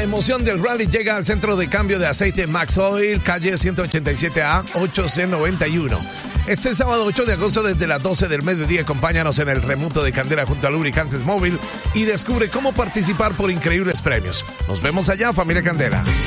emoción del rally llega al centro de cambio de aceite Max Oil, calle 187A, 8C91. Este sábado 8 de agosto desde las 12 del mediodía, acompáñanos en el remonto de Candela junto a Lubricantes Móvil y descubre cómo participar por increíbles premios. Nos vemos allá, familia Candela.